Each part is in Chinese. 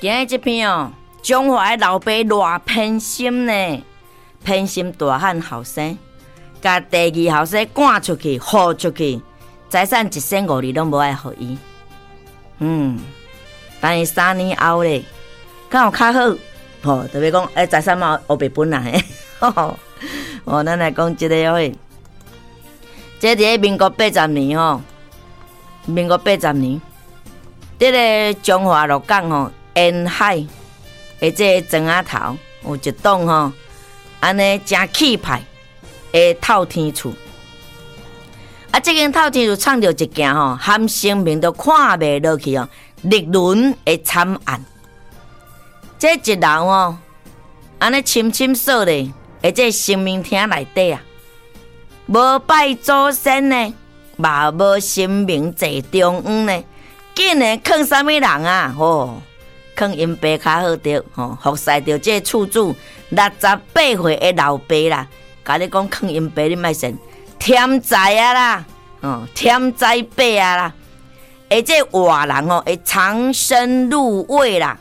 今日这篇哦，中华的老爸偌偏心呢，偏心大汉后生，甲第二后生赶出去，豁出去，财产150,000拢无爱互伊。但是3年后咧，敢有较好？吼，特别讲，财产嘛黑白分啦。咱来讲这个会，这伫民国80年吼，民国80年，这个中华鹿港吼。沿海的这个庄仔头有一栋吼，安尼真气派的透天厝。这间透天厝创着一件吼，含生命都看袂落去哦，历轮的惨案。这一楼哦，安尼深深锁咧，这生命厅内底啊，无拜祖先呢，嘛无神明坐中央呢，竟然囥啥物人啊？囥因爸较好着，服侍着这厝主68岁的老爸啦。甲你讲囥因爸，你莫信，添财啊啦，添财爸啊啦，这活人会长生入味啦，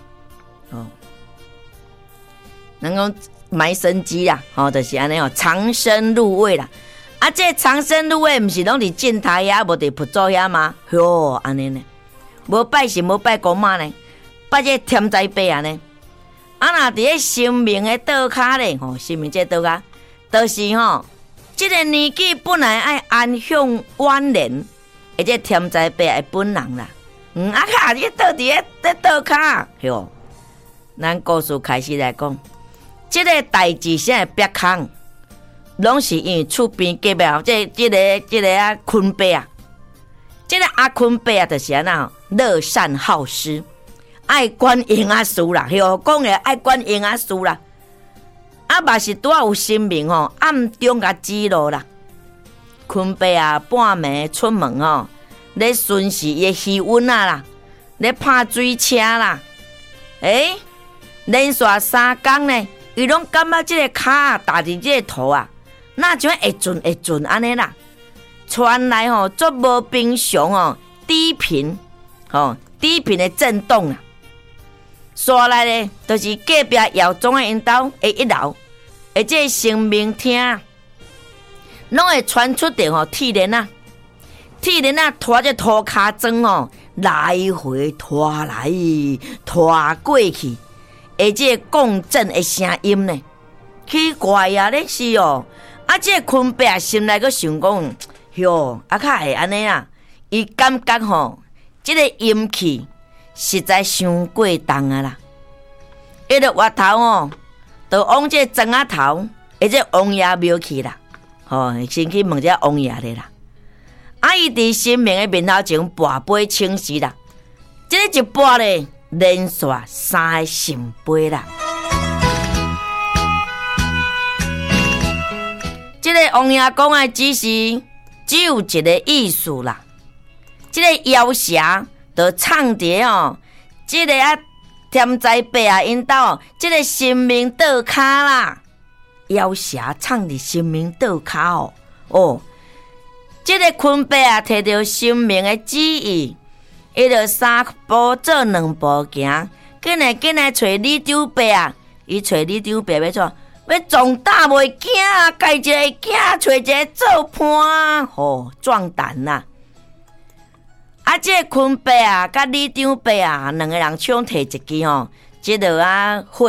能够埋生机啦，就是安尼长生入味啦。这长生入味，毋是拢伫正台遐，无伫佛祖遐吗？安尼呢，无拜神，无拜公妈呢。拜这添财爸啊呢，若伫咧生命的倒骹咧，生命这倒骹，就是这个年纪本来爱安享晚年，这添财爸的本人啦。卡你倒伫咧倒骹，咱故事开始来讲，这个代志啥会逼空，拢是因为厝边隔壁这个坤爸啊，这个阿坤爸啊，就是安那乐善好施。爱管营啊事啦，讲诶爱管营啊事啦，嘛是拄有神明暗中甲指路啦。坤爸啊，半暝出门咧巡视伊诶气温啊啦，咧拍水车啦，连续3天呢，伊拢感觉即个骹踏伫即个土啊，那就会准安尼啦。传来足无平常低频的震动啊。刷来咧，就是隔壁姚总的因兜的1楼，这生命厅，拢会传出着铁链啊，拖这土骹砖来回拖来拖过去，这共振的声音呢，奇怪啊！咧是这坤爸心内个想讲，较会安尼啊，伊感觉这个阴气。实在伤过重啊啦！伊个额头就往这庄仔头，这王爷庙去啦。先去问这王爷咧啦。伊伫神明的面头前跋杯请示啦。这个一跋咧，连续3个圣杯啦。这个王爷讲的只有一个意思啦。这个妖邪。就唱着这个添财爸因兜这个神明倒骹啦，妖邪唱伫神明倒骹这个坤爸摕着神明的旨意，伊就3步做2步行，紧来找李长伯啊！伊找李长伯要怎？要壮大袂惊，家一个囝找一个做伴壮胆啦！这坤爸啊，甲李长伯啊，两个人抢摕一支这落火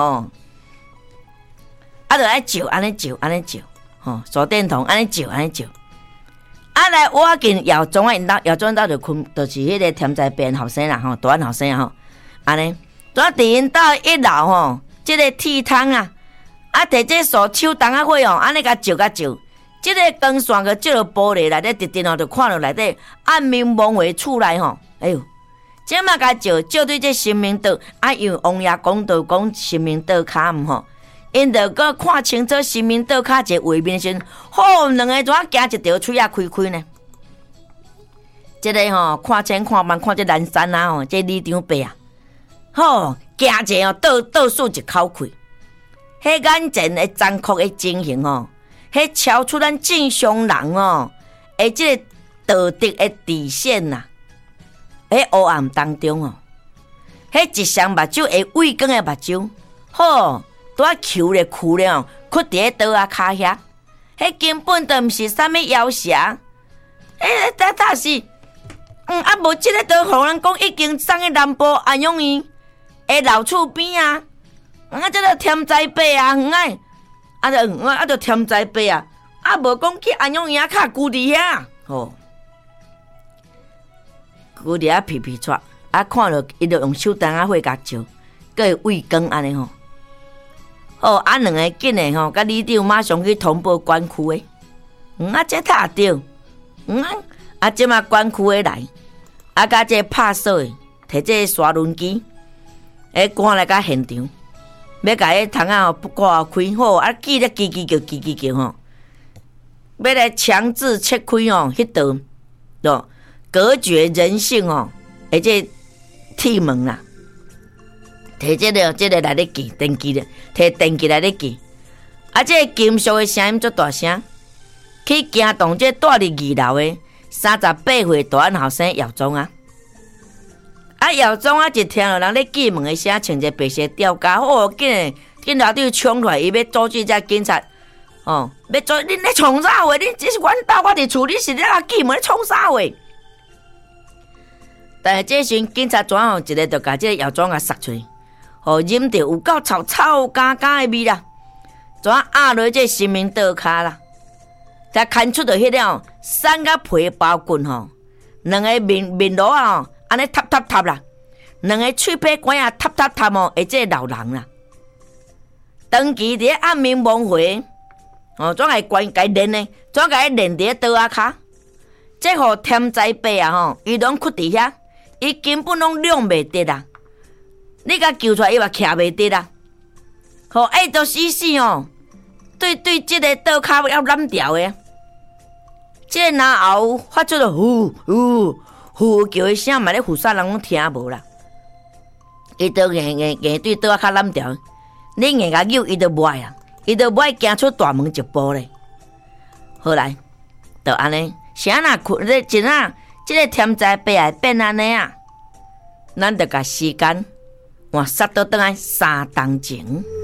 就爱照，安尼照，手电筒安尼照。来我见姚总因兜，姚总因兜就是迄个添财爸后生啦，大汉后生啊，安尼，伫因兜1楼这个铁桶啊，摕这手手动火安尼甲照。这个光线个照到玻璃内底，直直就看到内底暗明蒙为厝内哎呦，这嘛甲照对这神明道，因为王爷讲神明道骹因着个看清楚神明道骹一个画面时，两个怎行一条嘴啊开呢？这个看前看慢看这南山啊这李长伯啊，行者倒数一口气，迄眼前的残酷的情形迄超出咱正常人这个道德的底线呐！迄黑暗当中迄一双目睭会畏光的目睭，吼，拄啊球咧哭咧哦，屈伫咧刀啊骹遐，迄根本就毋是啥物妖蛇，但是，啊无即个刀，互人讲已经送去南部安养院的老厝边啊，这个添栽辈啊，就添栽辈啊，无讲去安养院啊，卡居伫遐，吼，居伫遐皮皮喘。看到伊就用手灯仔火甲照，佮会畏光安尼吼。两个紧诶吼，甲里长马上去通报管区诶。这塔着，即马管区诶来，甲这拍锁诶，摕这刷轮机，赶来甲现场，要甲迄窗仔挂开，吼，记咧叽叫吼，要来强制切开哦，迄道，隔绝人性哦，这。铁门啦，摕这个来咧记，电机咧，摕电机来咧记。这金属的声音足大声，去惊动这住伫二楼的38岁大汉后生姚总啊。姚总啊，一听到人咧记门的声，穿一个白色吊夹，紧老弟冲出来，伊要阻止这警察。要阻恁咧创啥话？恁这是阮家，我伫厝，你是咧记门咧创啥话？但是这时警察专一个就把这个药妆给塞出去，啉着有够臭干干的味啦，专压落这新民岛骹啦，才看出着迄了散甲皮包棍吼，两个面罗啊，安尼塌啦，两个喙皮管啊塌哦，这老人啦，长期伫暗暝梦回，怎个关该练呢？怎个练伫刀啊骹？这互添栽辈啊吼，伊拢屈伫遐。伊根本拢亮袂得啦，你甲救出来伊嘛徛袂得啦，都死哦！对，这个刀骹要烂掉的，这个然后发出了呼叫的声嘛，咧唬啥人拢听无啦。伊都硬对刀骹烂掉，你硬甲扭伊都无爱啊，伊都无爱行出大门一步咧。好来，就安尼，啥那困咧真啊？这个添栽辈会变安尼啊，咱就甲时间换杀倒转来3冬前。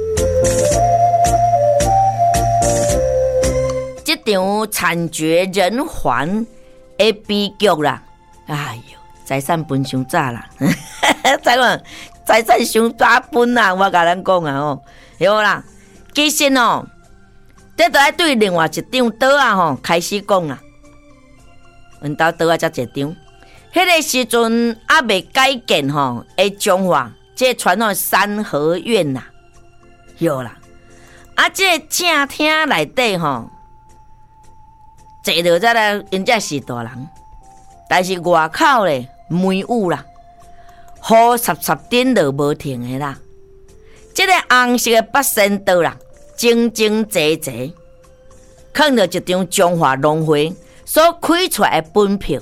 这场惨绝人寰的悲剧啦，哎呦，财产分伤早啦，财产伤早分啦，我甲咱讲啊好啦，其实这都要对另外一张刀啊开始讲啦。阮兜倒啊才一张，迄个时阵还未改建的中华，这传统三合院啦，有啦。这正厅内底坐着在咧，因才是大人，但是外口咧梅雨啦，雨湿顶落无停的啦。这个红色的八仙桌啦，整齐，放着一张中华农会所开出来的本票，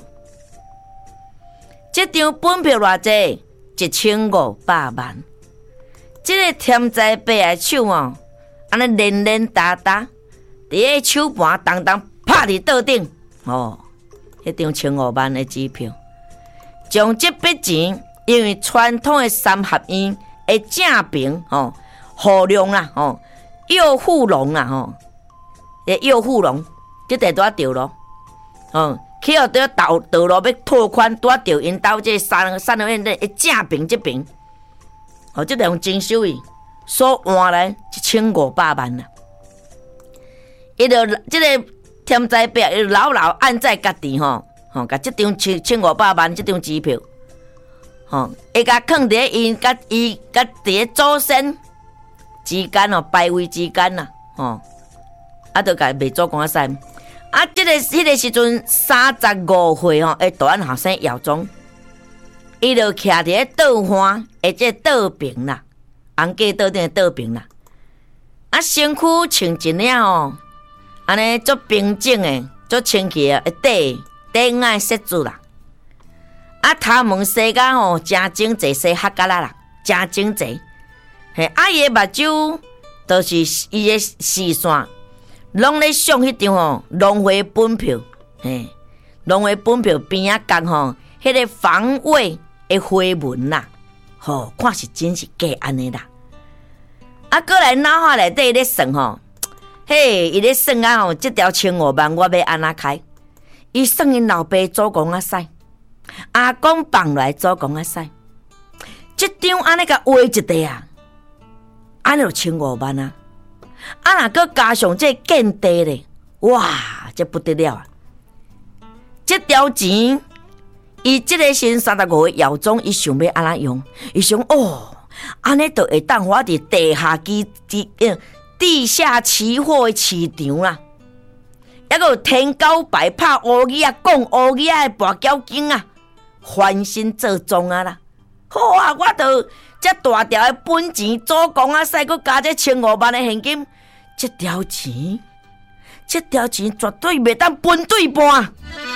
这张本票偌济？1500万。这个添栽辈的手安尼连打，伫个手盘当拍伫桌顶，迄张1500万的支票，将这笔钱因为传统的三合院的正平户龙啦，幼富龙啦，幼富龙，这地拄啊着咯。去到这道路要拓宽，拄啊着因兜这三合院的正平这边，这个用征收费所换来1500万啦。伊就这个添栽辈，伊牢按在家己甲这张1500万这张支票，会甲放伫因甲伫咧祖先之间拜位之间啦，就甲卖做官使。迄个时阵35岁大汉后生姚总，伊就徛伫咧倒花这倒边啦，红架倒顶的倒边啦。身躯穿一领安尼足平整的，足清气的底矮色子啦。头毛洗甲真整齐，洗黑甲啦，真整齐。伊的目睭都是伊的视线。拢咧上迄张农会本票，农会本票边仔讲迄个防卫的花纹啦， 看是真是假安尼啦。过来脑海内底咧算嘿，伊咧算啊这条15万我要安怎开？伊算因老爸祖公啊使，阿公放来祖公啊使，这张安尼甲画一地啊，安尼就15万啊！若搁加上这建地咧，哇，这不得了啊！这条钱，伊这个新35岁姚总，伊想要安怎用？伊想安尼就会当我伫地下期货的市场啦，还有天高白拍乌语啊，讲乌语的跋筊精啊，翻身做庄啊啦！好啊，我就这大条的本钱，祖公啊，使搁加这15万的现金，这条钱绝对袂当分对半。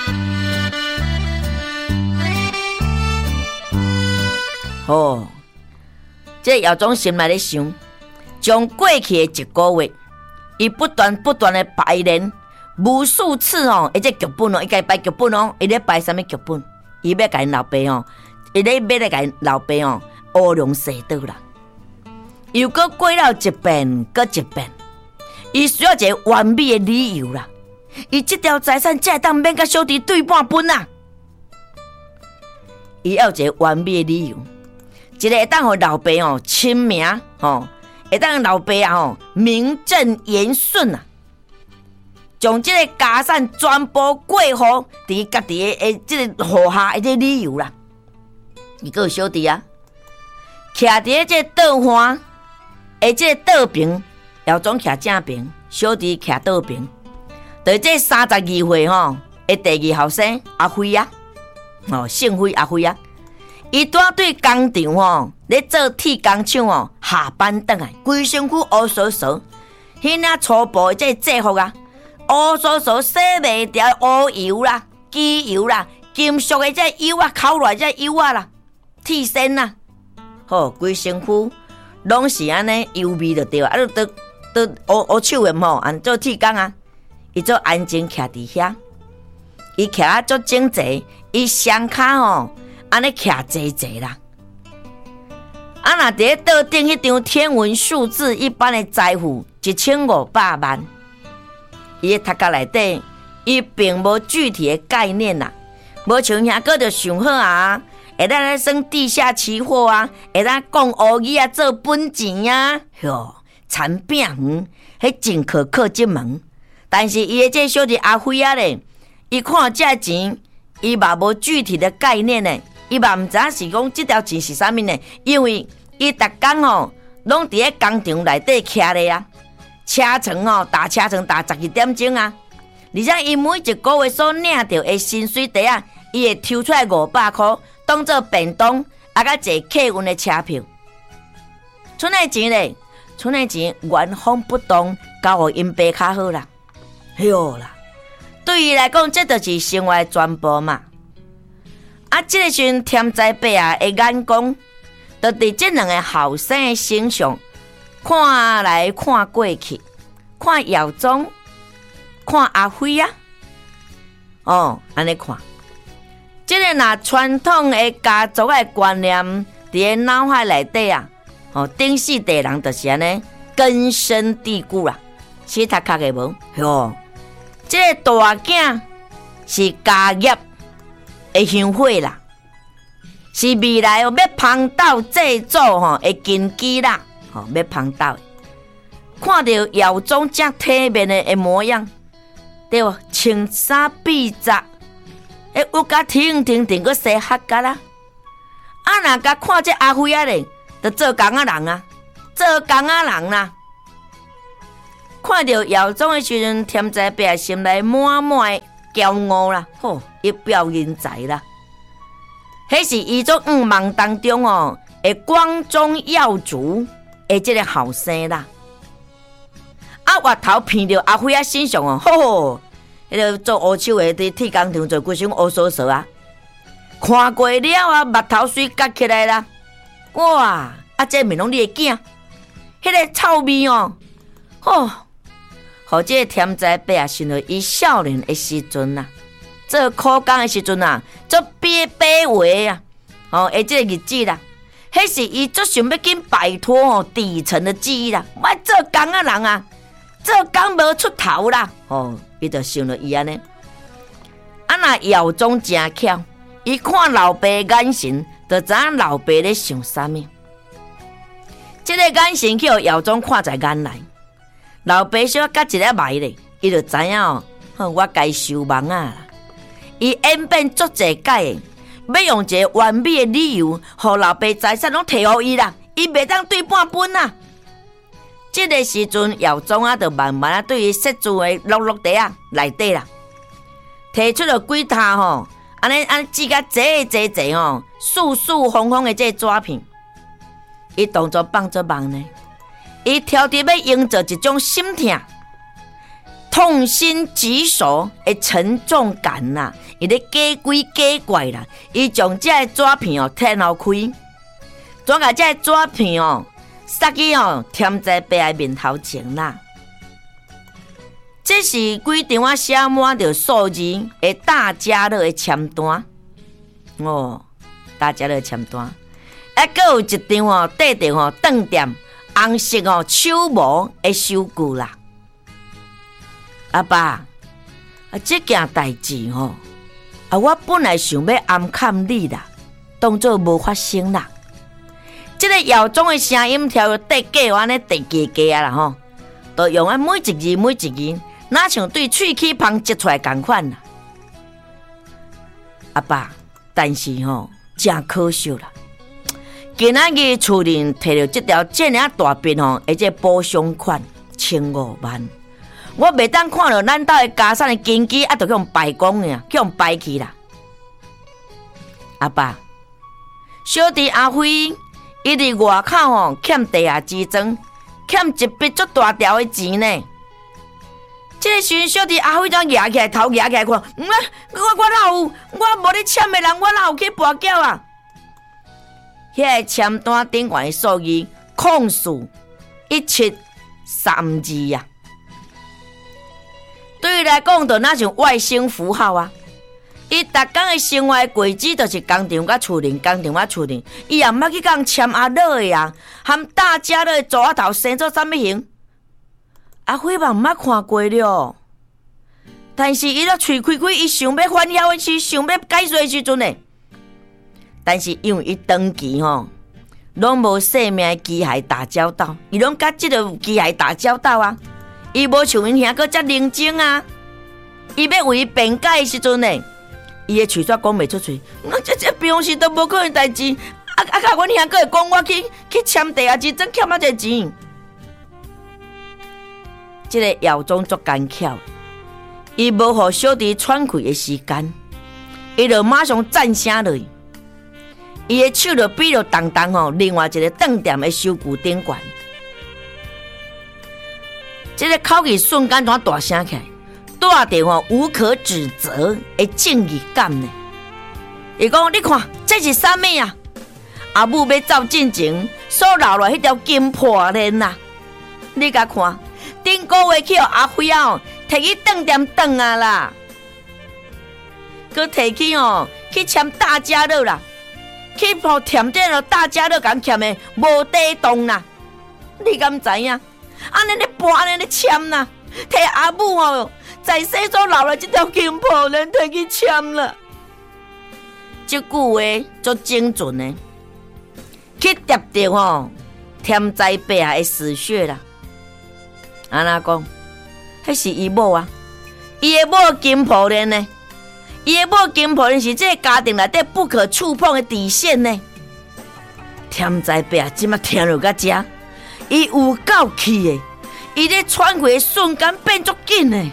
这姚总心内咧想，将过去的1个月，伊不断的排练，无数次这剧本伊家排剧本伊咧排什么剧本？伊要甲因老爸伊咧要来甲因老爸乌龙洗倒啦，又搁过了一遍，搁一遍，伊需要一个完美的理由啦。伊这条财产才会当免甲小弟对半分啊！伊要一个完美的理由。一个会当互老爸亲名会当老爸名正言顺啊，将这个家产全部过户伫家己的这个户下的这理由啦。伊个小弟啊，徛伫这倒环的这倒边，姚总徛正边，小弟徛倒边，就这32岁的第2后生阿辉啊，姓辉阿辉啊。伊拄对工厂咧做铁工厂下班转来，规身躯乌索索，迄领粗布的这制服啊，乌索索洗袂掉乌油啦、机油啦、金属的这油啊、烤来这油啊啦、铁身啊，规身躯拢是安尼油味就对啊，都乌手的按做铁工啊，伊做安静徛伫遐，伊徛啊足整齐，伊双骹安尼徛坐坐啦，若伫倒顶迄张天文数字一般的财富1500万，伊的头壳内底，伊并无具体的概念啦，无像遐个就想好啊，会当来算地下期货啊，会当讲乌语啊做本钱啊，产饼园，迄真可进门。但是伊的这小弟阿辉啊咧，伊看这钱，伊嘛无具体的概念呢。伊嘛毋知影是讲这条钱是啥物呢？因为伊逐工拢伫咧工厂内底徛咧啊，车床打车床打12点钟啊，而且伊每1个月所领到的薪水袋啊，伊会抽出来500块当做便当，甲坐客运的车票。剩的钱咧，剩的钱原封不动交互因爸较好啦。啦，对伊来讲，这就是生活的全部嘛。这个时阵，添在爸的眼光，就伫这2个后生的身上看来看过去，看姚总，看阿辉啊，安尼看。这个若传统的家族的观念伫咧脑海内底啊，顶世代人就是安尼根深蒂固啦，死头壳的无。这个大囝是家业的香火啦，是未来要捧斗制作的根基啦，要捧斗。看到姚总这体面的模样，对无？穿衫蔽杂，有甲挺个洗黑甲啦。若甲看这阿辉啊咧，就做工仔人啊，做工仔人啦。看到姚总的时阵，添在爸心内满满骄傲啦，一表人才啦。迄是伊种5梦当中的光宗耀祖的这个后生啦。额头偏到阿辉啊身上迄个做乌手的伫铁工厂做规身乌索索啊，看过了啊，目头水夹起来啦。哇！这面拢你的囝，迄个臭味互这个添在爸啊，想到伊少年的时阵啊，做苦工的时阵啊，做白话啊，这个日子啦， 迄是伊足想要紧摆脱底层的记忆啦。我做工啊人啊，做工无出头啦。伊就想了伊安尼。那耀宗真巧，伊看老爸的眼神，就知影老爸咧想啥物。这个眼神去耀宗看在眼内，老爸小甲一个埋咧，伊就知影我该收网啊啦。伊演变足济解，要用一个完美的理由，互老爸财产拢摕互伊啦，伊袂当对半分啊。这个时阵，耀宗啊，就慢慢对伊设置的录袋啊内底啦，摕出了几沓安尼指甲济四四方方的这纸片，伊当作放做梦呢。伊挑剔要营造一种心痛、痛心疾首的沉重感啦，伊咧假鬼假怪啦，伊将这纸片摕后开，转甲这纸片塞去添在爸的面头前啦。这是几张啊写满着数字的大家乐的签单大家乐签单，还有一张缀着顿店红色手模的收据啦。阿爸，这件代志我本来想要暗藏你啦，当作无发生啦。这个耀宗的声音调到底价安尼地价啦都用每一字，哪像对喙齿芳接出来同款啦。阿爸，但是真可惜啦，今仔日厝人摕到这条这么大笔而且补偿款15万，我袂当看到咱家的家产的经济就去用败光呀，去用败去啦。阿爸，小弟阿辉，伊伫外口欠地下之庄，欠一笔足大条的钱呢。这个时阵，小弟阿辉怎举起来，头举起来看，我哪有，我无咧欠的人，我哪有去跋筊啊？迄个签单顶悬的数字控诉1732啊，对伊来讲，就那像外星符号啊。伊逐天的生活的轨迹，就是工厂甲厝邻，伊也毋捌去讲签阿乐的啊，含大家乐的组仔头生做啥物形？阿辉嘛毋捌看过了，但是伊咧喙开，伊想要反晓的时，想要解说的时阵呢，但是因为伊长期拢无生命的机械打交道，伊拢甲即个机械打交道啊，伊无像因兄哥遮认真啊，伊要为伊辩解的时阵呢。伊的嘴煞讲袂出嘴，这平时都无可能代志。甲阮兄哥会讲我去签地下之庄欠啊这钱。这个耀宗足干巧，伊无互小弟喘气的时间，伊就马上站声落，伊的手就比着动另外一个顿店的收据顶悬，这个口气瞬间怎大声起来？带着无可指责的正义感呢。伊讲：“你看，这是啥物啊？阿母要走进前所留落迄条金破链啊！你甲看，顶个月去阿辉摕去顿店顿啊啦，佮摕去去签大家乐啦，去互添这大家乐共欠的无地动啦。你敢知影？安尼咧搬，安尼咧签啦，摕阿母在世所留了这条金破链摕去签了。这句话足精准的，去贴着添在爸的死穴啦。安那讲，迄是伊某啊，伊的某金破链呢？伊的某金破链是这个家庭内底不可触碰的底线呢。添在爸即马听落到这，伊有够气的，伊咧喘气的瞬间变足紧的。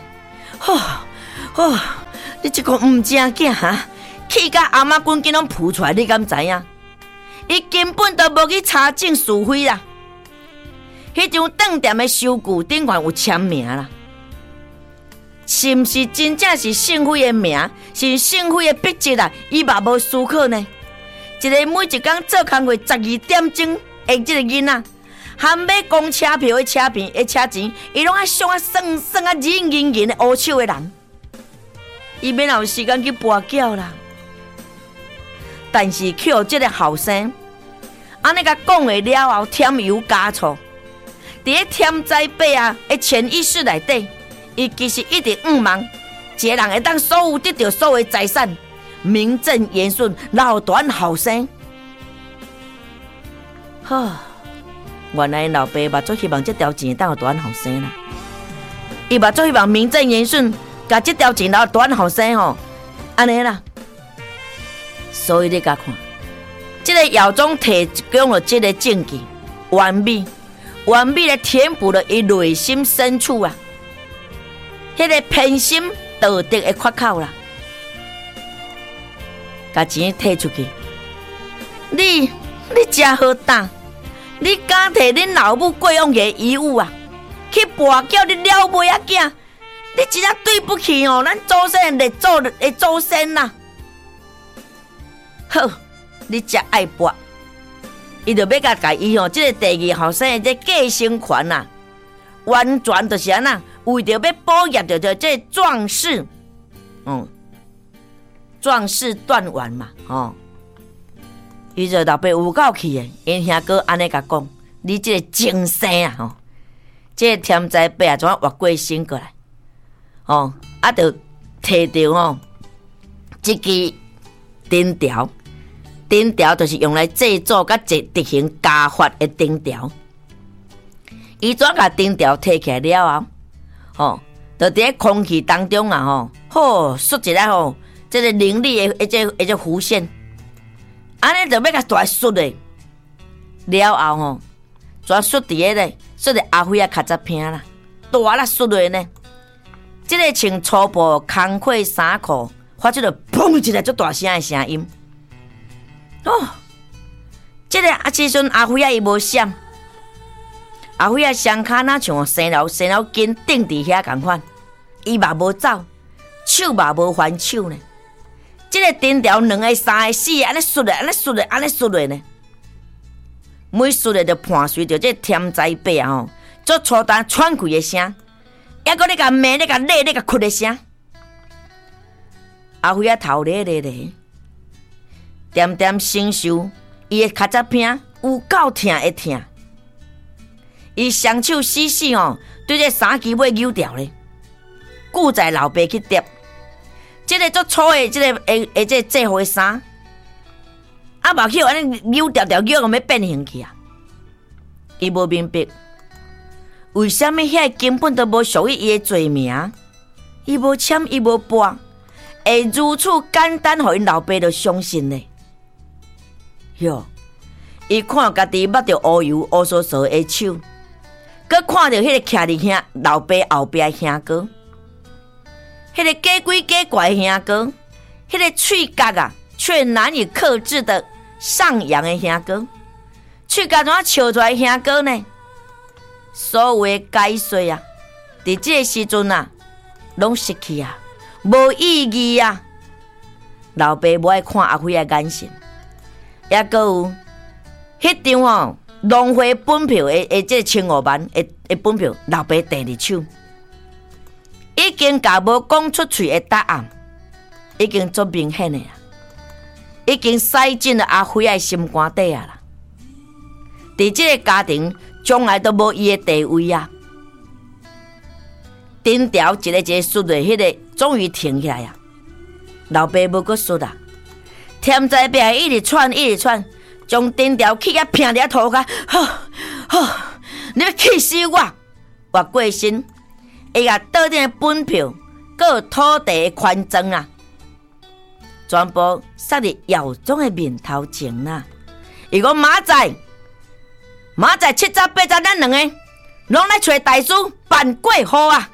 你这个唔正经哈，气甲阿妈滚紧拢扑出来，你敢知影？伊根本都无去查证是非啦。迄张顿店的收据顶悬有签名啦，是毋是真正是姓辉的名？是姓辉的笔迹啦？伊嘛无思考呢。一个每一天做工课12点钟的这个囡仔，含买公车票的车钱，伊拢爱想啊算啊认的乌手的人，伊免有时间去跋筊啦。但是去互这个后生安尼甲讲的了后，添油加醋，伫咧添在伯啊的潜意识内底，伊其实一直望一个人会当所有得到所有财产，名正言顺，老大后生。原来老爸嘛最希望这条钱当大后生啦，伊嘛最希望名正言顺，甲这条钱留大后生吼，安尼啦。所以你甲看。这个姚总提供了这个证据，完美的填补了伊内心深处啊，迄个偏心道德的缺口啦。把钱摕出去，你真好胆，你敢摕恁老母过往的遗物啊，去跋叫你了妹仔囝，你真正对不起哦，咱祖先列祖的祖先呐。好。你真爱博，伊就要甲伊吼，这个第二后生的这继承权呐，完全就是安那，为着要保业着这壮士，壮士断腕嘛，伊就老爸有够气的，因兄哥安尼甲讲，你这个精生啊，这个天灾伯啊，怎啊越过身过来，啊，就摕着这支钉条。钉条就是用来制作甲执行家法的钉条。伊怎甲钉条摕起来了后，就伫咧空气当中啊，甩一个这个凌厉的一只弧线，安尼就要甲大甩嘞。了后怎甩伫个咧，甩伫阿辉啊卡扎片啦，大啦甩落呢。这个穿粗布工课衫裤，发出了砰一个足大声的声音。这个时阵阿辉啊伊无闪，阿辉啊双脚若像生了筋定伫遐共款，伊嘛无走，手嘛无还手呢。这个钉条2个、3个、4个安尼甩落呢，每甩落就伴随着这天灾伯啊做粗单喘气的声，还搁你甲骂、你甲勒、你甲哭的声。阿辉啊头咧，点点承受伊的脚趾片有够痛的痛，伊双手死对这衫旗尾扭掉咧，顾在老爸去叠，这个足粗的这个制服的衫，无去安尼扭掉扭要变形去啊！伊无明白，为什么遐根本都无属于伊的罪名，伊无签伊无拨，会如此简单，互因老爸就相信呢？哟，伊看家己捌着乌油乌索索的手，佮看着迄个徛伫兄老爸后壁的兄哥，迄个假鬼假怪的兄哥，迄个喙角啊却难以克制的上扬的兄哥，喙角怎笑出来的兄哥呢？所有的解说啊，伫这个时阵啊，拢失去啊，无意义啊。老爸无爱看阿辉的眼神。也阁有迄张浪费本票的这15万的本票，老爸第二手已经甲无讲出嘴的答案，已经足明显的啦，已经塞进了阿辉的心肝底啊啦。伫这个家庭从来都无伊的地位啊。钉条一个甩落，迄个终于停下来啊。老爸无阁甩啊。天灾伯一直喘，将钉条气啊拼伫涂骹，你要气死我！越过身，会甲倒顶的本票，佮土地的权状啊，全部塞伫姚总的面头前啦。伊讲明仔7早8早，咱2个拢来找大师办过户啊！